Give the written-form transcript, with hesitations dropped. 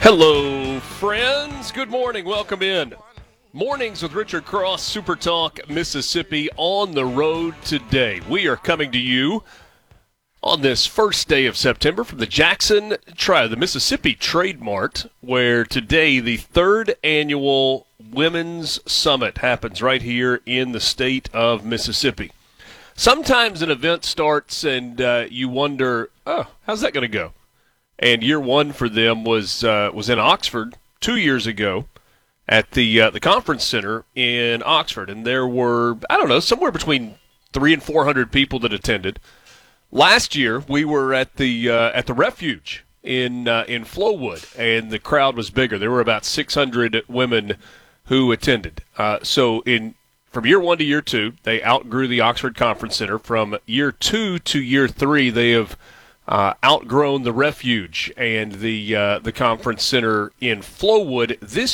Hello, friends. Good morning. Welcome in. Mornings with Richard Cross, Super Talk, Mississippi, on the road today. We are coming to you on this first day of September from the Mississippi Trade Mart, where today the third annual Women's Summit happens right here in the state of Mississippi. Sometimes an event starts and you wonder, how's that going to go? And year one for them was in Oxford 2 years ago at the conference center in Oxford, and there were somewhere between 300 and 400 people that attended. Last year we were at the Refuge in Flowood, and the crowd was bigger. There were about 600 women who attended. From year one to year two, they outgrew the Oxford Conference Center. From year two to year three, they have outgrown the Refuge and the conference center in Flowood. This